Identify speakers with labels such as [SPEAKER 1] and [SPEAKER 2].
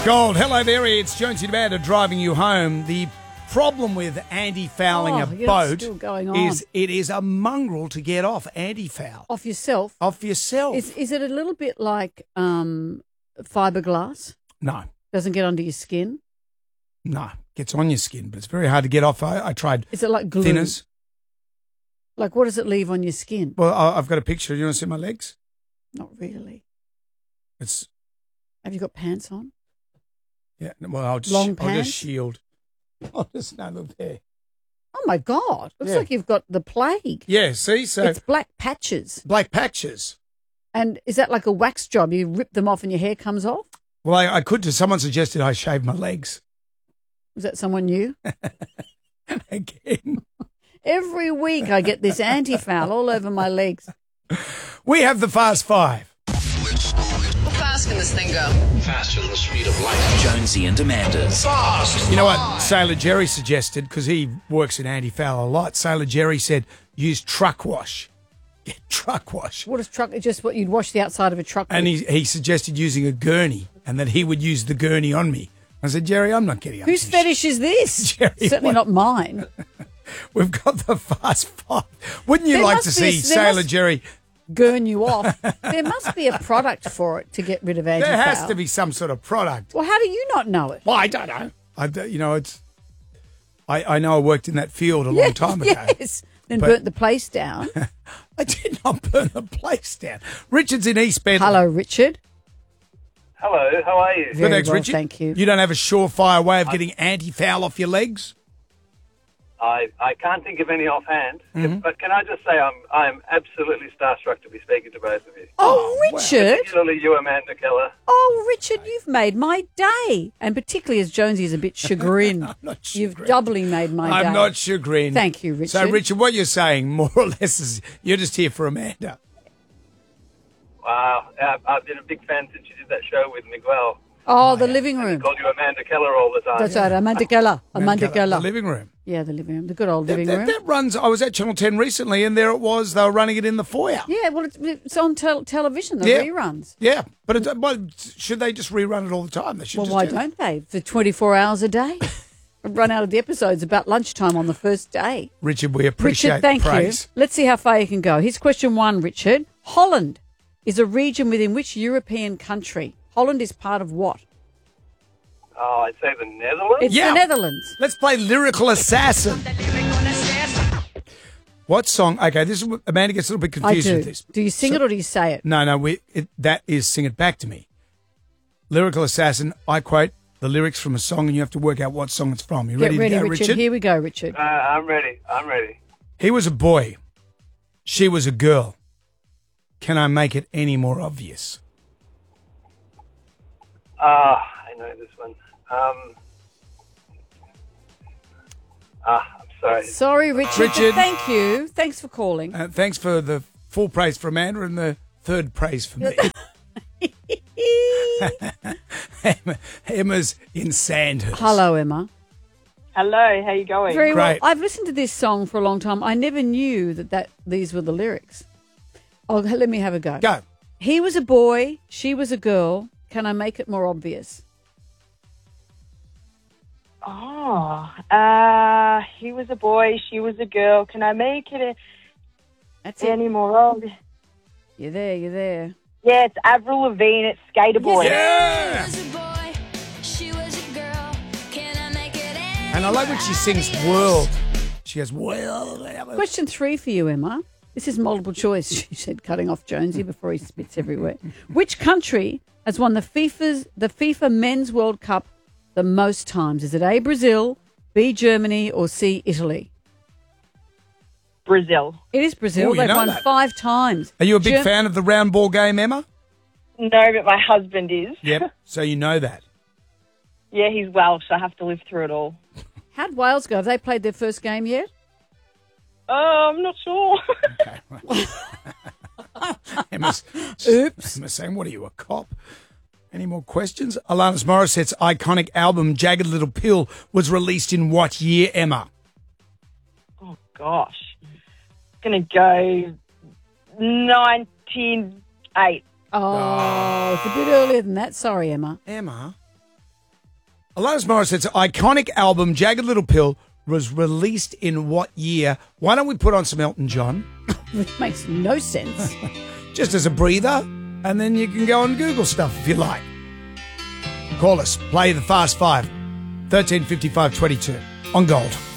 [SPEAKER 1] Gold. Hello there, it's Jonesy Debata driving you home. The problem with anti-fouling a boat
[SPEAKER 2] still going on.
[SPEAKER 1] is it is a mongrel to get off anti-foul.
[SPEAKER 2] Off yourself.
[SPEAKER 1] Off yourself.
[SPEAKER 2] Is it a little bit like fiberglass?
[SPEAKER 1] No,
[SPEAKER 2] Doesn't get under your skin?
[SPEAKER 1] no. Gets on your skin, but it's very hard to get off. I tried
[SPEAKER 2] Is it like glue?
[SPEAKER 1] thinners.
[SPEAKER 2] Like what does it leave on your skin?
[SPEAKER 1] Well, I've got a picture. You want to see my legs?
[SPEAKER 2] Not really.
[SPEAKER 1] It's,
[SPEAKER 2] Have you got pants on?
[SPEAKER 1] yeah, well, I'll
[SPEAKER 2] Long
[SPEAKER 1] just
[SPEAKER 2] pants?
[SPEAKER 1] shield. I'll just, no, look there.
[SPEAKER 2] Oh, my God. Looks
[SPEAKER 1] Yeah.
[SPEAKER 2] like you've got the plague.
[SPEAKER 1] Yeah, see? So,
[SPEAKER 2] It's black patches.
[SPEAKER 1] black patches.
[SPEAKER 2] And is that like a wax job? You rip them off and your hair comes off?
[SPEAKER 1] Well, I could. Someone suggested I shave my legs.
[SPEAKER 2] Was that someone new?
[SPEAKER 1] Again.
[SPEAKER 2] Every week I get this anti-foul all over my legs.
[SPEAKER 1] We have the Fast Five.
[SPEAKER 3] How fast can this thing go?
[SPEAKER 4] Faster than the speed of light. Jonesy and Amanda's. Fast.
[SPEAKER 1] You know what Sailor Jerry suggested, because he works in anti-foul a lot. Sailor Jerry said, use truck wash. Get truck wash.
[SPEAKER 2] What is truck? It's just what you'd wash the outside of a truck
[SPEAKER 1] And
[SPEAKER 2] with.
[SPEAKER 1] he suggested using a gurney, and that he would use the gurney on me. I said, Jerry, I'm not getting up.
[SPEAKER 2] Whose
[SPEAKER 1] to this
[SPEAKER 2] fetish is this?
[SPEAKER 1] Jerry,
[SPEAKER 2] Certainly
[SPEAKER 1] what-
[SPEAKER 2] not mine.
[SPEAKER 1] We've got the Fast Five. Wouldn't you
[SPEAKER 2] There
[SPEAKER 1] like
[SPEAKER 2] must
[SPEAKER 1] to
[SPEAKER 2] be
[SPEAKER 1] see
[SPEAKER 2] there
[SPEAKER 1] Sailor
[SPEAKER 2] must-
[SPEAKER 1] Jerry?
[SPEAKER 2] Gurn you off. There must be a product for it to get rid of anti-foul.
[SPEAKER 1] There has to be some sort of product.
[SPEAKER 2] Well, how do you not know it?
[SPEAKER 1] Well, I don't know. I know I worked in that field a long time ago.
[SPEAKER 2] Yes. Then
[SPEAKER 1] But-
[SPEAKER 2] burnt the place down.
[SPEAKER 1] I did not burn the place down. Richard's in East Bedford.
[SPEAKER 2] Hello, Richard.
[SPEAKER 5] Hello, how are you?
[SPEAKER 2] Very
[SPEAKER 1] Thanks,
[SPEAKER 2] well,
[SPEAKER 1] Richard.
[SPEAKER 2] thank you.
[SPEAKER 1] You don't have a surefire way of getting anti-foul off your legs?
[SPEAKER 5] I can't think of any offhand, but can I just say I'm absolutely starstruck to be speaking to both of you.
[SPEAKER 2] Oh, Richard.
[SPEAKER 5] Particularly you, Amanda Keller.
[SPEAKER 2] Oh, Richard, you've made my day. And particularly as Jonesy is a bit chagrined.
[SPEAKER 1] I'm not
[SPEAKER 2] You've
[SPEAKER 1] chagrined.
[SPEAKER 2] doubly made my day.
[SPEAKER 1] I'm not chagrined.
[SPEAKER 2] Thank you, Richard.
[SPEAKER 1] So, Richard, what you're saying, more or less, is you're just here for Amanda.
[SPEAKER 5] Wow, I've been a big fan since you did that show with Miguel.
[SPEAKER 2] Oh, the living
[SPEAKER 5] I
[SPEAKER 2] room.
[SPEAKER 5] called you Amanda Keller all the time.
[SPEAKER 2] That's right, Amanda Keller. Amanda
[SPEAKER 1] The
[SPEAKER 2] Keller.
[SPEAKER 1] living room.
[SPEAKER 2] Yeah, the living room. The good old living room.
[SPEAKER 1] That runs, I was at Channel 10 recently, and there it was. They were running it in the foyer.
[SPEAKER 2] Yeah, well, it's on television, the
[SPEAKER 1] Yeah.
[SPEAKER 2] reruns.
[SPEAKER 1] Yeah, but well, should they just rerun it all the time? They should
[SPEAKER 2] Well,
[SPEAKER 1] just
[SPEAKER 2] why
[SPEAKER 1] do that.
[SPEAKER 2] don't they? For 24 hours a day. Run out of the episodes about lunchtime on the first day.
[SPEAKER 1] Richard, we appreciate
[SPEAKER 2] Richard, thank
[SPEAKER 1] the praise.
[SPEAKER 2] you. Let's see how far you can go. Here's question one, Richard. Holland is a region within which European country? Holland is part of what?
[SPEAKER 5] Oh, I'd say the Netherlands.
[SPEAKER 2] It's
[SPEAKER 1] Yeah.
[SPEAKER 2] the Netherlands.
[SPEAKER 1] Let's play Lyrical Assassin. What song? Okay, this is Amanda gets a little bit
[SPEAKER 2] I
[SPEAKER 1] confused
[SPEAKER 2] do.
[SPEAKER 1] with this.
[SPEAKER 2] Do you sing it or do you say it?
[SPEAKER 1] No, that is Sing It Back to Me. Lyrical Assassin, I quote the lyrics from a song and you have to work out what song it's from. You
[SPEAKER 2] Get
[SPEAKER 1] ready,
[SPEAKER 2] ready,
[SPEAKER 1] to go,
[SPEAKER 2] Richard. Here we go, Richard.
[SPEAKER 5] I'm ready. I'm ready.
[SPEAKER 1] He was a boy. She was a girl. Can I make it any more obvious?
[SPEAKER 5] I know this one. I'm sorry.
[SPEAKER 2] Sorry, Richard.
[SPEAKER 1] Richard.
[SPEAKER 2] But thank you. Thanks for calling.
[SPEAKER 1] Thanks for the full praise for Amanda and the third praise for me. Emma's in Sandhurst.
[SPEAKER 2] Hello, Emma.
[SPEAKER 6] Hello, how you going?
[SPEAKER 2] Very well.
[SPEAKER 1] Great.
[SPEAKER 2] I've listened to this song for a long time. I never knew that these were the lyrics. Oh, let me have a go.
[SPEAKER 1] Go.
[SPEAKER 2] He was a boy, she was a girl. Can I make it more obvious?
[SPEAKER 6] Oh, he was a boy, she was a girl. Can I make it
[SPEAKER 2] That's it.
[SPEAKER 6] any more obvious?
[SPEAKER 2] You're there, you're there.
[SPEAKER 6] Yeah, it's Avril Lavigne, it's Skater Boy.
[SPEAKER 1] Yeah. And I like when she sings world. She goes, world.
[SPEAKER 2] Question 3 for you, Emma. This is multiple choice, she said, cutting off Jonesy before he spits everywhere. Which country has won the FIFA Men's World Cup the most times? Is it A, Brazil, B, Germany, or C, Italy?
[SPEAKER 6] Brazil.
[SPEAKER 2] It is Brazil.
[SPEAKER 1] Oh, you
[SPEAKER 2] They've
[SPEAKER 1] know
[SPEAKER 2] won
[SPEAKER 1] that.
[SPEAKER 2] 5 times.
[SPEAKER 1] Are you a big fan of the round ball game, Emma?
[SPEAKER 6] No, but my husband is.
[SPEAKER 1] Yep. So you know that.
[SPEAKER 6] Yeah, he's Welsh. I have to live through it all.
[SPEAKER 2] How'd Wales go? Have they played their first game yet?
[SPEAKER 6] I'm not sure.
[SPEAKER 1] Emma's,
[SPEAKER 2] Oops.
[SPEAKER 1] Emma's saying, what are you, a cop? Any more questions? Alanis Morissette's iconic album, Jagged Little Pill, was released in what year, Emma?
[SPEAKER 6] Oh, gosh. Going to go 1908.
[SPEAKER 2] Oh, it's a bit earlier than that. Sorry, Emma.
[SPEAKER 1] Emma, Alanis Morissette's iconic album, Jagged Little Pill, was released in what year? Why don't we put on some Elton John?
[SPEAKER 2] Which makes no sense.
[SPEAKER 1] Just as a breather, and then you can go and Google stuff if you like. Call us. Play the Fast Five. 135522 on Gold.